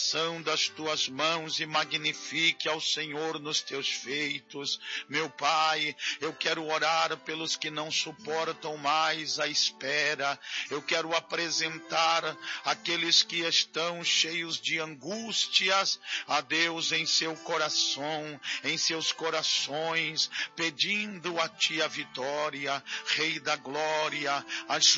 ação das tuas mãos e magnifique ao Senhor nos teus feitos. Meu Pai, eu quero orar pelos que não suportam mais a espera. Eu quero apresentar aqueles que estão cheios de angústias a Deus em seu coração, em seus corações, pedindo a Ti a vitória. Rei da glória, ajuda